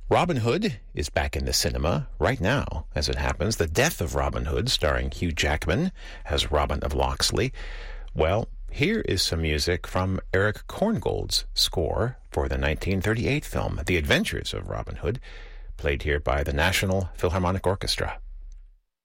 Robin Hood is back in the cinema right now, as it happens. The Death of Robin Hood, starring Hugh Jackman as Robin of Locksley. Well, here is some music from Eric Korngold's score for the 1938 film, The Adventures of Robin Hood, played here by the National Philharmonic Orchestra.